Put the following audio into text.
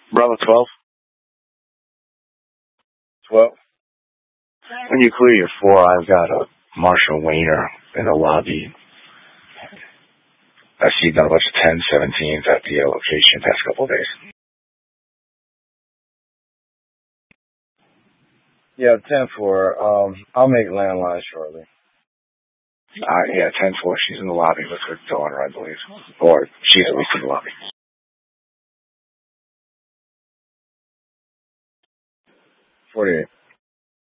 Bravo 12. 12. When you clear your 4, I've got a Marshall Wayner in the lobby. I see done a bunch of 10, 17s at the location the past couple of days. Yeah, 10-4. I'll make landline shortly. Yeah, 10-4. She's in the lobby with her daughter, I believe. Or she's at least in the lobby. 48.